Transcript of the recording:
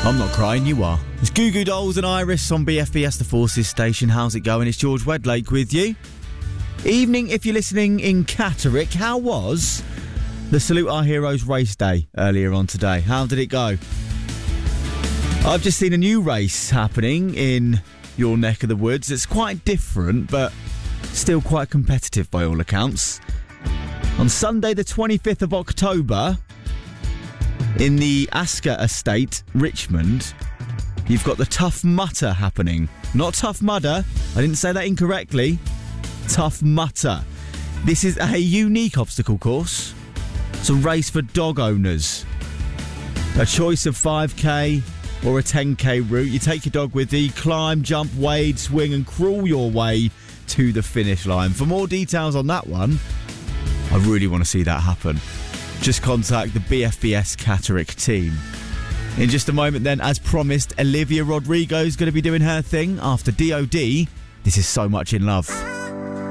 I'm not crying, you are. It's Goo Goo Dolls and Iris on BFBS The Forces station. How's it going? It's George Wedlake with you. Evening if you're listening in Catterick. How was the Salute Our Heroes race day earlier on today? How did it go? I've just seen a new race happening in your neck of the woods. It's quite different, but still quite competitive by all accounts. On Sunday the 25th of October, in the Asker Estate, Richmond, you've got the Tough Mudder happening. Not Tough Mudder. I didn't say that incorrectly. Tough Mudder. This is a unique obstacle course. It's a race for dog owners. A choice of 5k or a 10k route. You take your dog with you, climb, jump, wade, swing and crawl your way to the finish line. For more details on that one, I really want to see that happen. Just contact the BFBS Catterick team. In just a moment then, as promised, Olivia Rodrigo is going to be doing her thing after DOD. This is So Much in Love.